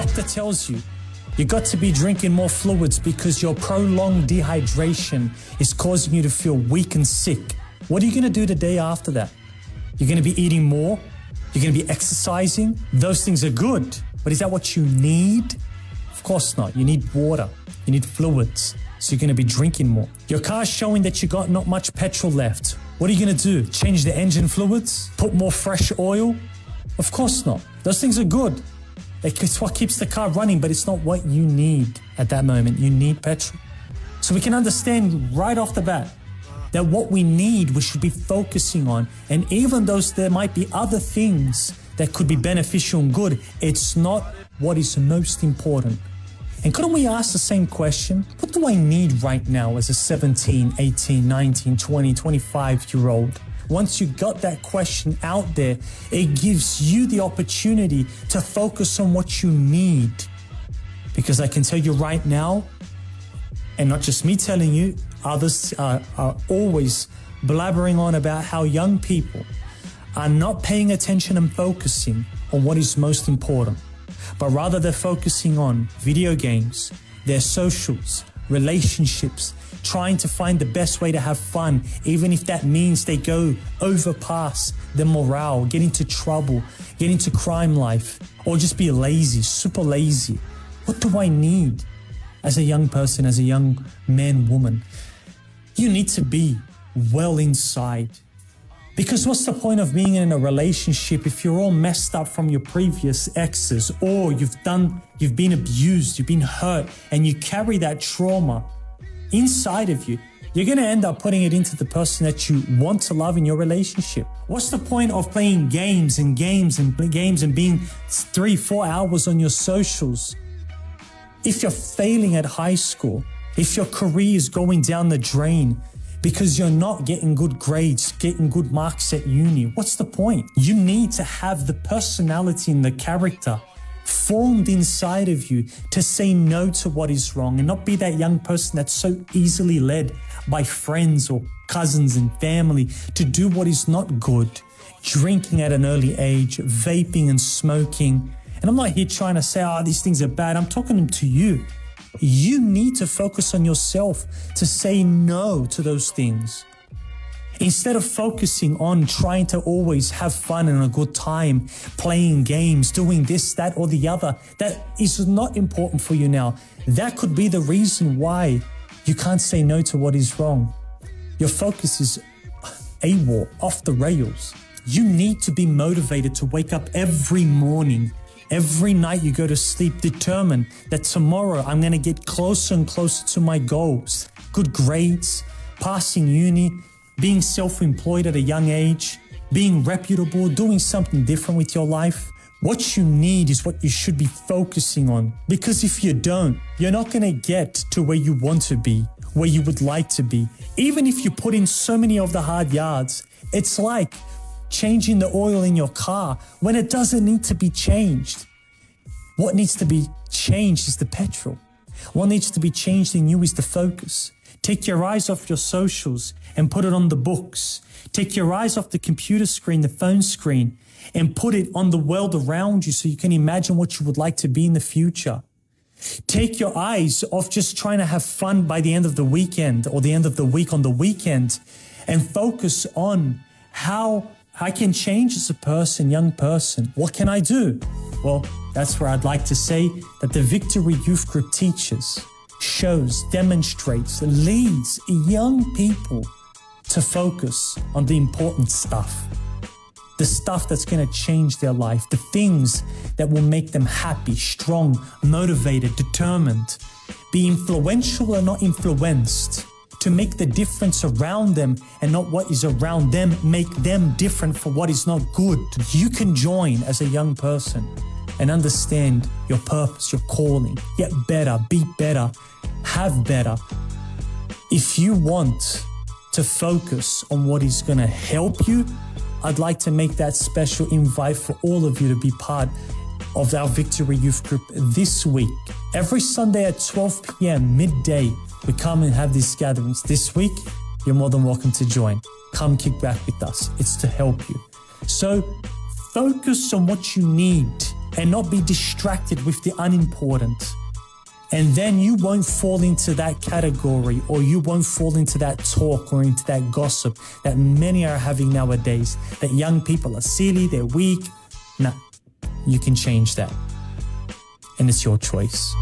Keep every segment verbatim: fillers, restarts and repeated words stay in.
doctor tells you you got to be drinking more fluids because your prolonged dehydration is causing you to feel weak and sick. What are you going to do the day after that? You're going to be eating more? You're going to be exercising? Those things are good, but is that what you need? Of course not. You need water. You need fluids. So you're going to be drinking more. Your car's showing that you got not much petrol left. What are you going to do? Change the engine fluids? Put more fresh oil? Of course not. Those things are good. It's what keeps the car running, but it's not what you need at that moment. You need petrol. So we can understand right off the bat that what we need, we should be focusing on. And even though there might be other things that could be beneficial and good, it's not what is most important. And couldn't we ask the same question? What do I need right now as a seventeen, eighteen, nineteen, twenty, twenty-five year old? Once you got that question out there, it gives you the opportunity to focus on what you need. Because I can tell you right now, and not just me telling you, others are, are always blabbering on about how young people are not paying attention and focusing on what is most important, but rather they're focusing on video games, their socials, relationships, trying to find the best way to have fun, even if that means they go overpass their morale, get into trouble, get into crime life, or just be lazy, super lazy. What do I need as a young person, as a young man, woman? You need to be well inside. Because what's the point of being in a relationship if you're all messed up from your previous exes, or you've done, you've been abused, you've been hurt, and you carry that trauma inside of you? You're going to end up putting it into the person that you want to love in your relationship. What's the point of playing games and games and games and being three, four hours on your socials if you're failing at high school, if your career is going down the drain because you're not getting good grades, getting good marks at uni? What's the point? You need to have the personality and the character formed inside of you to say no to what is wrong and not be that young person that's so easily led by friends or cousins and family to do what is not good. Drinking at an early age, vaping and smoking. And I'm not here trying to say, oh, these things are bad. I'm talking to you. You need to focus on yourself to say no to those things. Instead of focusing on trying to always have fun and a good time, playing games, doing this, that, or the other, that is not important for you now. That could be the reason why you can't say no to what is wrong. Your focus is AWOL, off the rails. You need to be motivated to wake up every morning. Every night you go to sleep determined that tomorrow I'm going to get closer and closer to my goals. Good grades, passing uni, being self-employed at a young age, being reputable, doing something different with your life. What you need is what you should be focusing on. Because if you don't, you're not going to get to where you want to be, where you would like to be. Even if you put in so many of the hard yards, it's like changing the oil in your car when it doesn't need to be changed. What needs to be changed is the petrol. What needs to be changed in you is the focus. Take your eyes off your socials and put it on the books. Take your eyes off the computer screen, the phone screen, and put it on the world around you so you can imagine what you would like to be in the future. Take your eyes off just trying to have fun by the end of the weekend or the end of the week on the weekend and focus on how I can change as a person, young person. What can I do? Well, that's where I'd like to say that the Victory Youth Group teaches, shows, demonstrates, leads young people to focus on the important stuff. The stuff that's going to change their life, the things that will make them happy, strong, motivated, determined, be influential or not influenced, to make the difference around them and not what is around them, make them different for what is not good. You can join as a young person and understand your purpose, your calling, get better, be better, have better. If you want to focus on what is going to help you, I'd like to make that special invite for all of you to be part of our Victory Youth Group this week. Every Sunday at twelve p m midday, we come and have these gatherings. This week, you're more than welcome to join. Come kick back with us. It's to help you. So focus on what you need and not be distracted with the unimportant. And then you won't fall into that category, or you won't fall into that talk or into that gossip that many are having nowadays, that young people are silly, they're weak. No, you can change that. And it's your choice.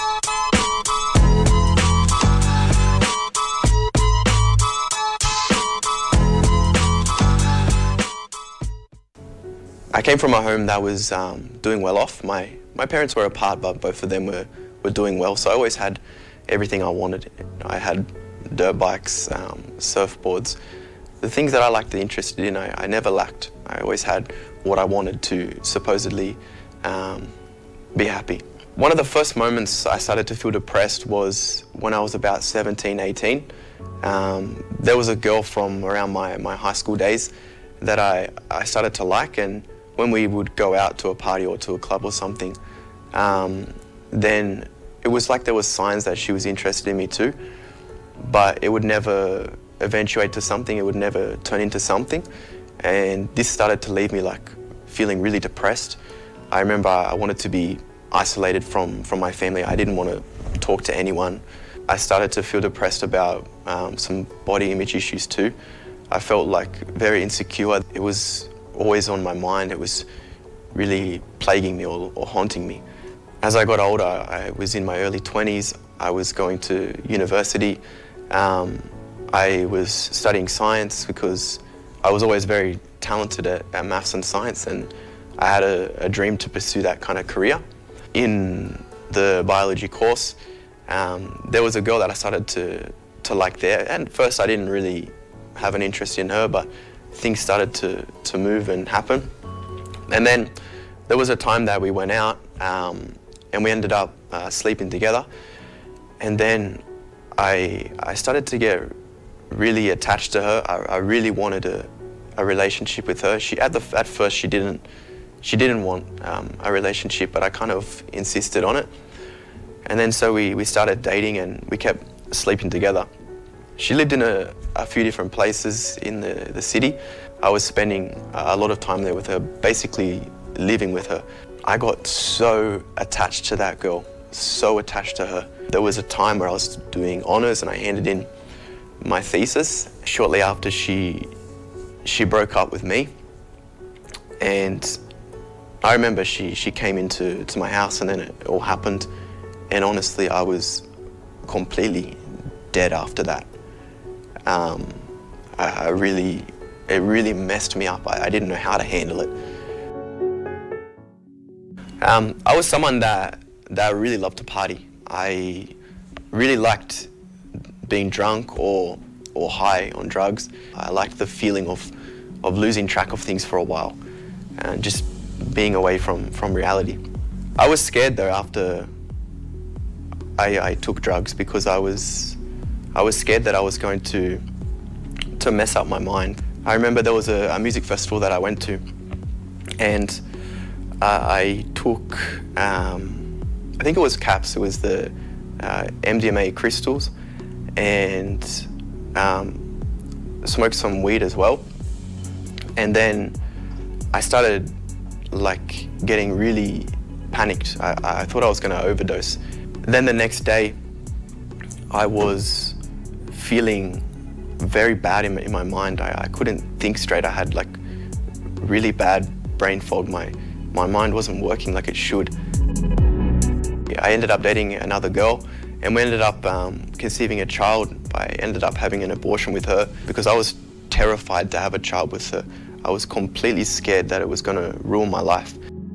I came from a home that was um, doing well off. My, my parents were apart, but both of them were, were doing well, so I always had everything I wanted. I had dirt bikes, um, surfboards, the things that I liked and interested in, I, I never lacked. I always had what I wanted to supposedly um, be happy. One of the first moments I started to feel depressed was when I was about seventeen, eighteen. Um, there was a girl from around my, my high school days that I, I started to like, and when we would go out to a party or to a club or something, um, then it was like there was signs that she was interested in me too, but it would never eventuate to something, it would never turn into something, and this started to leave me like feeling really depressed. I remember I wanted to be isolated from, from my family. I didn't want to talk to anyone. I started to feel depressed about um, some body image issues too. I felt like very insecure. It was always on my mind. It was really plaguing me or, or haunting me. As I got older, I was in my early twenties. I was going to university. Um, I was studying science because I was always very talented at, at maths and science, and I had a, a dream to pursue that kind of career. In the biology course, um, there was a girl that I started to, to like there, and at first I didn't really have an interest in her, but things started to, to move and happen. And then there was a time that we went out um, and we ended up uh, sleeping together. And then I, I started to get really attached to her. I, I really wanted a, a relationship with her. She, at, the, at first she didn't, she didn't want um, a relationship, but I kind of insisted on it. And then so we, we started dating and we kept sleeping together. She lived in a, a few different places in the, the city. I was spending a lot of time there with her, basically living with her. I got so attached to that girl, so attached to her. There was a time where I was doing honours and I handed in my thesis. Shortly after she, she broke up with me, and I remember she, she came into to my house and then it all happened, and honestly I was completely dead after that. Um, I, I really, it really messed me up. I, I didn't know how to handle it. Um, I was someone that, that really loved to party. I really liked being drunk or, or high on drugs. I liked the feeling of, of losing track of things for a while and just being away from, from reality. I was scared though after I, I took drugs, because I was I was scared that I was going to to mess up my mind. I remember there was a, a music festival that I went to, and uh, I took, um, I think it was CAPS, it was the uh, M D M A crystals, and um, smoked some weed as well. And then I started like getting really panicked. I, I thought I was going to overdose. Then the next day, I was feeling very bad in, in my mind. I, I couldn't think straight. I had like really bad brain fog. My, my mind wasn't working like it should. I ended up dating another girl, and we ended up um, conceiving a child. I ended up having an abortion with her because I was terrified to have a child with her. I was completely scared that it was going to ruin my life.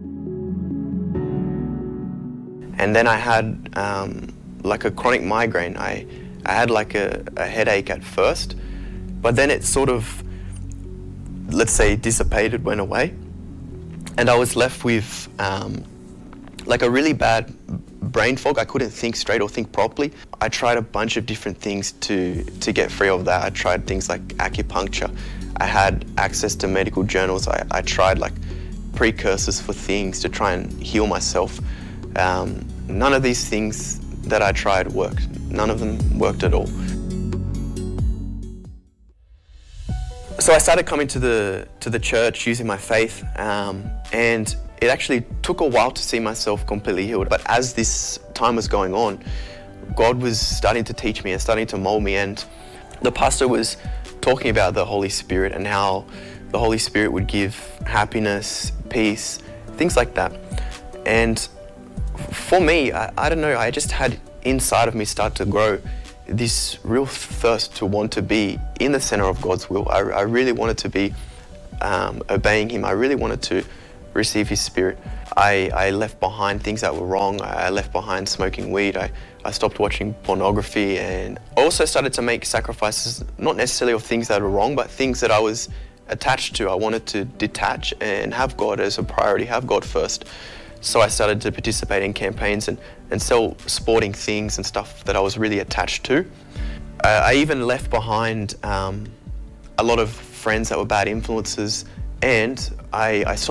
And then I had um, like a chronic migraine. I, I had like a, a headache at first, but then it sort of, let's say, dissipated, went away. And I was left with um, like a really bad brain fog. I couldn't think straight or think properly. I tried a bunch of different things to, to get free of that. I tried things like acupuncture. I had access to medical journals. I, I tried like precursors for things to try and heal myself. Um, none of these things that I tried worked. None of them worked at all. So I started coming to the, to the church using my faith, um, and It actually took a while to see myself completely healed, but as this time was going on, God was starting to teach me and starting to mold me, and the pastor was talking about the Holy Spirit and how the Holy Spirit would give happiness, peace, things like that. And for me, I, I don't know, I just had inside of me start to grow this real thirst to want to be in the center of God's will. I, I really wanted to be um, obeying Him. I really wanted to receive His Spirit. I, I left behind things that were wrong. I left behind smoking weed. I, I stopped watching pornography, and also started to make sacrifices, not necessarily of things that were wrong, but things that I was attached to. I wanted to detach and have God as a priority, have God first. So I started to participate in campaigns and, and sell sporting things and stuff that I was really attached to. Uh, I even left behind um, a lot of friends that were bad influences, and I, I